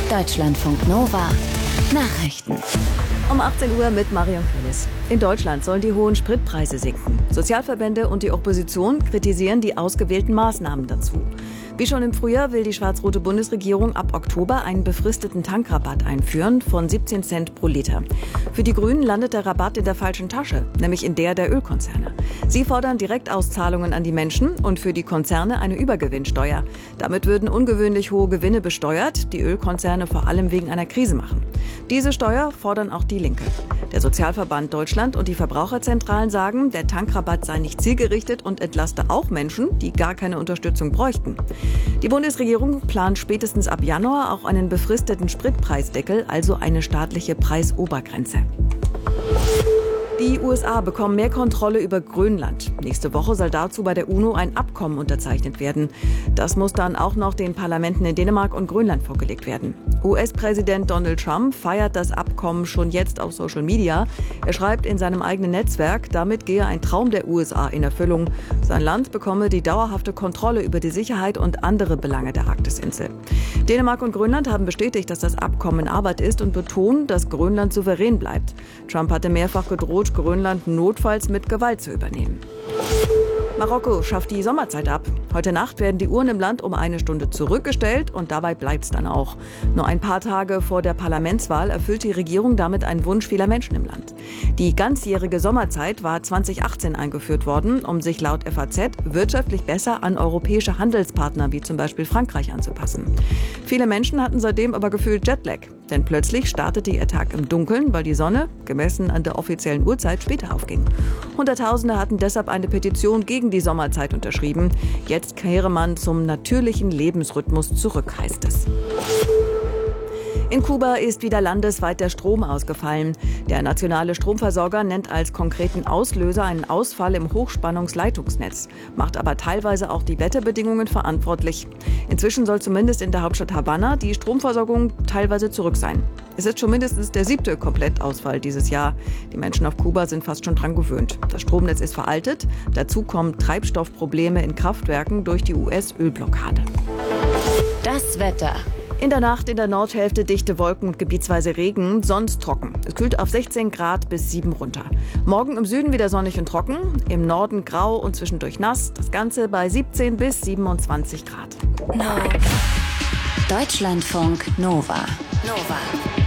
Deutschlandfunk Nova Nachrichten. Um 18 Uhr mit Marion Kellis. In Deutschland sollen die hohen Spritpreise sinken. Sozialverbände und die Opposition kritisieren die ausgewählten Maßnahmen dazu. Wie schon im Frühjahr will die schwarz-rote Bundesregierung ab Oktober einen befristeten Tankrabatt einführen von 17 Cent pro Liter. Für die Grünen landet der Rabatt in der falschen Tasche, nämlich in der Ölkonzerne. Sie fordern Direktauszahlungen an die Menschen und für die Konzerne eine Übergewinnsteuer. Damit würden ungewöhnlich hohe Gewinne besteuert, die Ölkonzerne vor allem wegen einer Krise machen. Diese Steuer fordern auch die Linke. Der Sozialverband Deutschland und die Verbraucherzentralen sagen, der Tankrabatt sei nicht zielgerichtet und entlaste auch Menschen, die gar keine Unterstützung bräuchten. Die Bundesregierung plant spätestens ab Januar auch einen befristeten Spritpreisdeckel, also eine staatliche Preisobergrenze. Die USA bekommen mehr Kontrolle über Grönland. Nächste Woche soll dazu bei der UNO ein Abkommen unterzeichnet werden. Das muss dann auch noch den Parlamenten in Dänemark und Grönland vorgelegt werden. US-Präsident Donald Trump feiert das Abkommen schon jetzt auf Social Media. Er schreibt in seinem eigenen Netzwerk, damit gehe ein Traum der USA in Erfüllung. Sein Land bekomme die dauerhafte Kontrolle über die Sicherheit und andere Belange der Arktisinsel. Dänemark und Grönland haben bestätigt, dass das Abkommen in Arbeit ist und betonen, dass Grönland souverän bleibt. Trump hatte mehrfach gedroht, Grönland notfalls mit Gewalt zu übernehmen. Marokko schafft die Sommerzeit ab. Heute Nacht werden die Uhren im Land um 1 Stunde zurückgestellt und dabei bleibt es dann auch. Nur ein paar Tage vor der Parlamentswahl erfüllt die Regierung damit einen Wunsch vieler Menschen im Land. Die ganzjährige Sommerzeit war 2018 eingeführt worden, um sich laut FAZ wirtschaftlich besser an europäische Handelspartner wie zum Beispiel Frankreich anzupassen. Viele Menschen hatten seitdem aber gefühlt Jetlag. Denn plötzlich startete ihr Tag im Dunkeln, weil die Sonne, gemessen an der offiziellen Uhrzeit, später aufging. Hunderttausende hatten deshalb eine Petition gegen die Sommerzeit unterschrieben. Jetzt kehre man zum natürlichen Lebensrhythmus zurück, heißt es. In Kuba ist wieder landesweit der Strom ausgefallen. Der nationale Stromversorger nennt als konkreten Auslöser einen Ausfall im Hochspannungsleitungsnetz, macht aber teilweise auch die Wetterbedingungen verantwortlich. Inzwischen soll zumindest in der Hauptstadt Havanna die Stromversorgung teilweise zurück sein. Es ist schon mindestens der 7. Komplettausfall dieses Jahr. Die Menschen auf Kuba sind fast schon dran gewöhnt. Das Stromnetz ist veraltet. Dazu kommen Treibstoffprobleme in Kraftwerken durch die US-Ölblockade. Das Wetter. In der Nacht in der Nordhälfte dichte Wolken und gebietsweise Regen, sonst trocken. Es kühlt auf 16 Grad bis 7 runter. Morgen im Süden wieder sonnig und trocken, im Norden grau und zwischendurch nass. Das Ganze bei 17 bis 27 Grad. Deutschlandfunk Nova.